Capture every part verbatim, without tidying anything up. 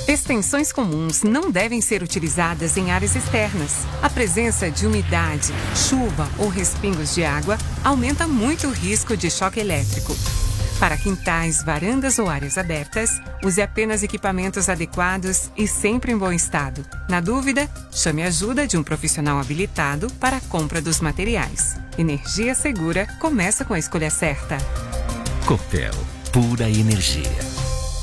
Extensões comuns não devem ser utilizadas em áreas externas. A presença de umidade, chuva ou respingos de água aumenta muito o risco de choque elétrico. Para quintais, varandas ou áreas abertas, use apenas equipamentos adequados e sempre em bom estado. Na dúvida, chame a ajuda de um profissional habilitado para a compra dos materiais. Energia segura começa com a escolha certa. Copel, pura energia.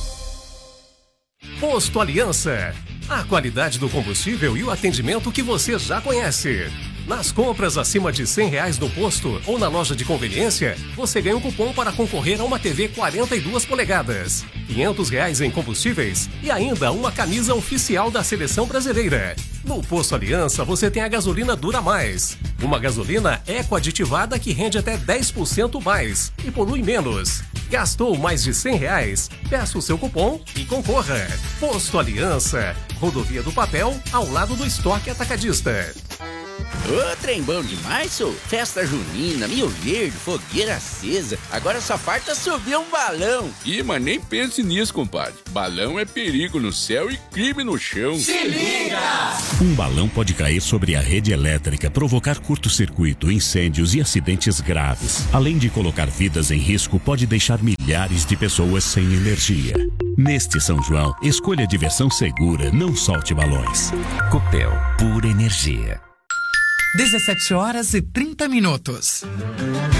Posto Aliança. A qualidade do combustível e o atendimento que você já conhece. Nas compras acima de cem reais no posto ou na loja de conveniência, você ganha um cupom para concorrer a uma T V quarenta e duas polegadas, quinhentos reais em combustíveis e ainda uma camisa oficial da Seleção Brasileira. No Posto Aliança você tem a gasolina Dura Mais, uma gasolina eco-aditivada que rende até dez por cento mais e polui menos. Gastou mais de cem reais? Peça o seu cupom e concorra. Posto Aliança, Rodovia do Papel, ao lado do estoque atacadista. Ô, trem bom demais, sou. Festa junina, Milho Verde, fogueira acesa. Agora só falta subir um balão. Ih, mas nem pense nisso, compadre. Balão é perigo no céu e crime no chão. Se liga! Um balão pode cair sobre a rede elétrica, provocar curto-circuito, incêndios e acidentes graves. Além de colocar vidas em risco, pode deixar milhares de pessoas sem energia. Neste São João, escolha diversão segura, não solte balões. Copel, pura energia. dezessete horas e trinta minutos.